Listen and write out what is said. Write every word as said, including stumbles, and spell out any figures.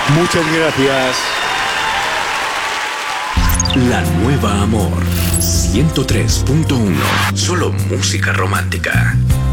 Muchas gracias. La Nueva Amor ciento tres punto uno. Solo música romántica.